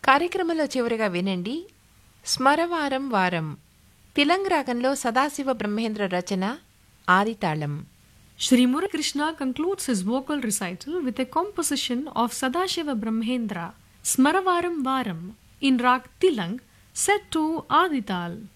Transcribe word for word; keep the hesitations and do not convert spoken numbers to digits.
కార్యక్రమంలో చివరిగా వినండి స్మరవారం వారం తిలంగ్ రాగంలో సదాశివ బ్రహ్మేంద్ర రచన ఆదితాళం. Shri Murakrishna concludes his vocal recital with a composition of Sadashiva Brahmendra, Smaravaram Varam, in Rag Tilang, set to Adital.